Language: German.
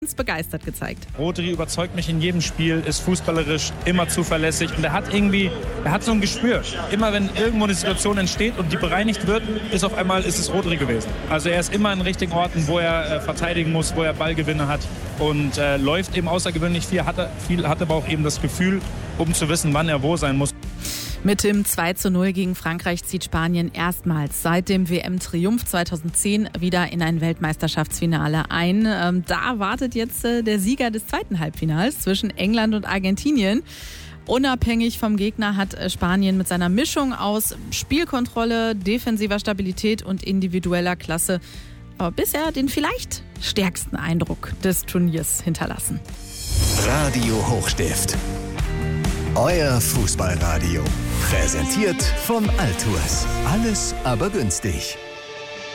begeistert gezeigt. Rodri überzeugt mich in jedem Spiel, ist fußballerisch immer zuverlässig und er hat so ein Gespür. Immer wenn irgendwo eine Situation entsteht und die bereinigt wird, ist es Rodri gewesen. Also er ist immer an richtigen Orten, wo er verteidigen muss, wo er Ballgewinne hat und läuft eben außergewöhnlich viel, hat aber auch eben das Gefühl, um zu wissen, wann er wo sein muss. Mit dem 2:0 gegen Frankreich zieht Spanien erstmals seit dem WM-Triumph 2010 wieder in ein Weltmeisterschaftsfinale ein. Da wartet jetzt der Sieger des zweiten Halbfinals zwischen England und Argentinien. Unabhängig vom Gegner hat Spanien mit seiner Mischung aus Spielkontrolle, defensiver Stabilität und individueller Klasse bisher den vielleicht stärksten Eindruck des Turniers hinterlassen. Radio Hochstift. Euer Fußballradio. Präsentiert von Altours. Alles aber günstig.